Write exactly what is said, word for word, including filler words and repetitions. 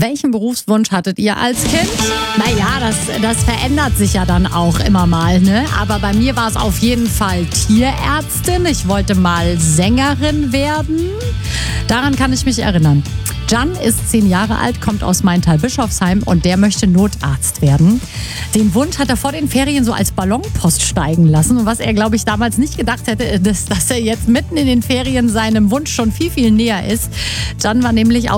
Welchen Berufswunsch hattet ihr als Kind? Naja, das, das verändert sich ja dann auch immer mal, ne? Aber bei mir war es auf jeden Fall Tierärztin. Ich wollte mal Sängerin werden. Daran kann ich mich erinnern. Jan ist zehn Jahre alt, kommt aus Maintal-Bischofsheim und der möchte Notarzt werden. Den Wunsch hat er vor den Ferien so als Ballonpost steigen lassen. Und was er, glaube ich, damals nicht gedacht hätte, ist, dass er jetzt mitten in den Ferien seinem Wunsch schon viel, viel näher ist. Jan war nämlich auf